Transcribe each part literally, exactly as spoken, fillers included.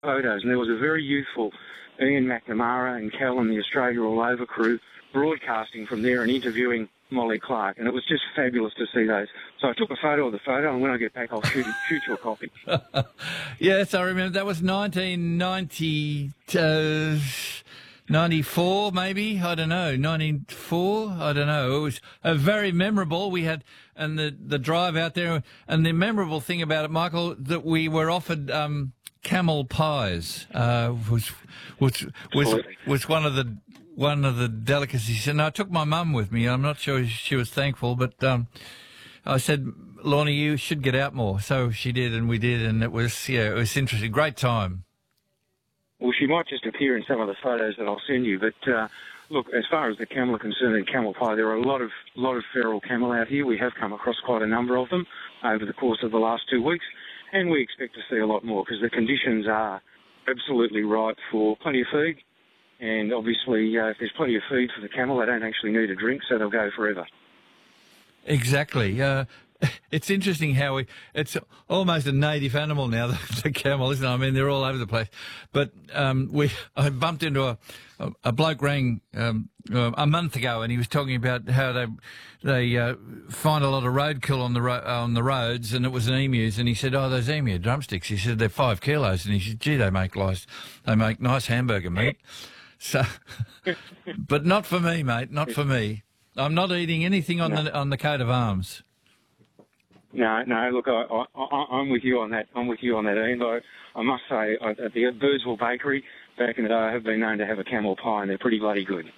photos, and there was a very youthful Ian McNamara and Cal and the Australia All Over crew broadcasting from there and interviewing Molly Clark, and it was just fabulous to see those. So I took a photo of the photo, and when I get back, I'll shoot, shoot you a copy. Yes, I remember. That was nineteen ninety, uh, ninety-four, maybe? I don't know. ninety-four? I don't know. It was uh, very memorable. We had, and the, the drive out there, and the memorable thing about it, Michael, that we were offered um, camel pies, uh, was, was, was, was one of the one of the delicacies. And I took my mum with me. I'm not sure she was thankful, but um, I said, Lorna, you should get out more. So she did, and we did, and it was, yeah, it was interesting. Great time. Well, she might just appear in some of the photos that I'll send you, but uh, look, as far as the camel are concerned and camel pie, there are a lot of lot of feral camel out here. We have come across quite a number of them over the course of the last two weeks, and we expect to see a lot more because the conditions are absolutely right for plenty of feed. And obviously, uh, if there's plenty of feed for the camel, they don't actually need a drink, so they'll go forever. Exactly. Uh, it's interesting how we, it's almost a native animal now, the, the camel, isn't it? I mean, they're all over the place. But um, we, I bumped into a, a, a bloke rang um, uh, a month ago, and he was talking about how they they uh, find a lot of roadkill on the ro- on the roads, and it was an emus, and he said, "Oh, those emu drumsticks." He said they're five kilos, and he said, "Gee, they make nice, they make nice hamburger meat." So, but not for me, mate. Not for me. I'm not eating anything on no. the on the coat of arms. No, no. Look, I, I, I'm with you on that. I'm with you on that, Ian. I, I must say, I, at the Birdsville Bakery back in the day, I have been known to have a camel pie, and they're pretty bloody good.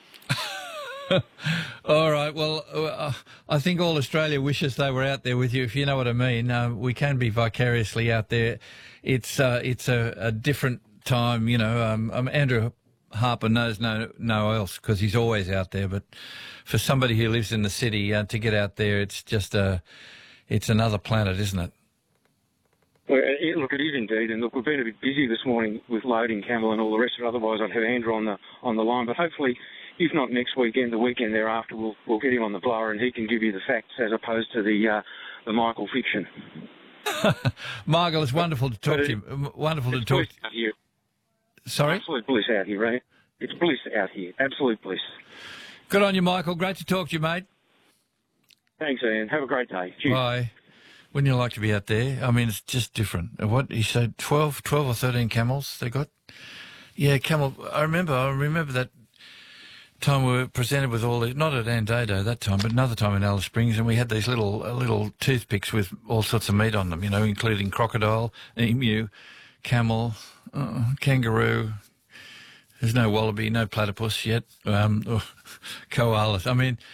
All right. Well, uh, I think all Australia wishes they were out there with you, if you know what I mean. Uh, we can be vicariously out there. It's uh, it's a, a different time, you know. Um, um, Andrew Harper knows no no else because he's always out there. But for somebody who lives in the city uh, to get out there, it's just a it's another planet, isn't it? Well, it, look, it is indeed. And look, we've been a bit busy this morning with loading camel and all the rest of it. Otherwise, I'd have Andrew on the on the line. But hopefully, if not next weekend, the weekend thereafter, we'll we'll get him on the blower and he can give you the facts as opposed to the uh, the Michael fiction. Michael, it's wonderful to talk it, to you. Wonderful to talk to you. Sorry? Absolute bliss out here, right? It's bliss out here. Absolute bliss. Good on you, Michael. Great to talk to you, mate. Thanks, Ian. Have a great day. Cheers. Bye. Wouldn't you like to be out there? I mean, it's just different. What, he said twelve, twelve or thirteen camels they got? Yeah, camel. I remember, I remember that time we were presented with all the, not at Andado that time, but another time in Alice Springs, and we had these little uh, little toothpicks with all sorts of meat on them, you know, including crocodile, emu, camel, uh, kangaroo. There's no wallaby, no platypus yet, um, or koalas. I mean,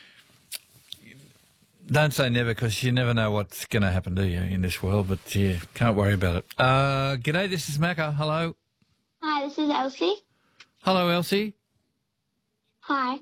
don't say never because you never know what's going to happen to you in this world, but yeah, can't worry about it. Uh, g'day, this is Macca. Hello. Hi, this is Elsie. Hello, Elsie. Hi.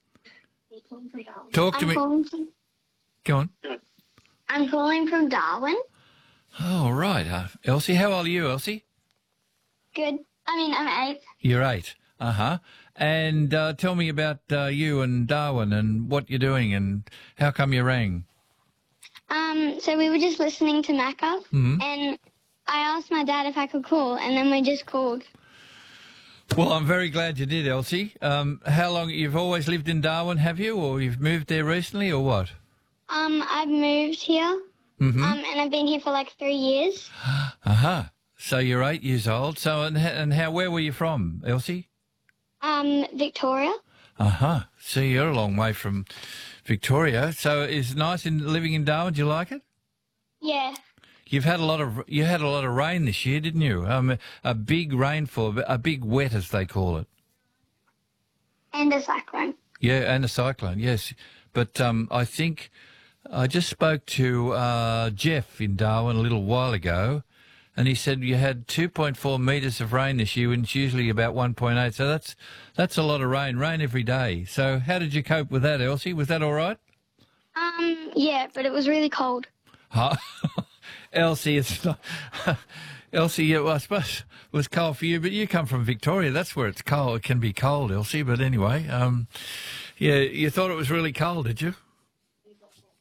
Talk to I'm me. Calling from, Go on. I'm calling from Darwin. Oh, right. Uh, Elsie, how old are you, Elsie? Good. I mean, I'm eight. You're eight. Uh-huh. And uh, tell me about uh, you and Darwin and what you're doing and how come you rang. Um, so we were just listening to Macca, mm-hmm. and I asked my dad if I could call, and then we just called. Well, I'm very glad you did, Elsie. Um, how long, you've always lived in Darwin, have you, or you've moved there recently, or what? Um, I've moved here, mm-hmm. um, and I've been here for like three years. Uh-huh. So you're eight years old. So, and, and how, where were you from, Elsie? Um, Victoria. Uh-huh. So you're a long way from Victoria. So it's nice in living in Darwin. Do you like it? Yeah. You've had a lot of you had a lot of rain this year, didn't you? Um, a big rainfall, a big wet, as they call it. And a cyclone. Yeah, and a cyclone. Yes, but um, I think I just spoke to uh, Jeff in Darwin a little while ago, and he said you had two point four metres of rain this year, and it's usually about one point eight. So that's that's a lot of rain, rain every day. So how did you cope with that, Elsie? Was that all right? Um, yeah, but it was really cold. Huh? Elsie, it's not... Elsie, yeah, well, I suppose it was cold for you, but you come from Victoria. That's where it's cold. It can be cold, Elsie, but anyway, um, yeah, you thought it was really cold, did you?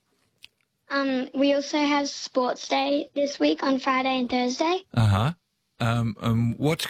Um, we also have sports day this week on Friday and Thursday. Uh-huh. Um, um, what's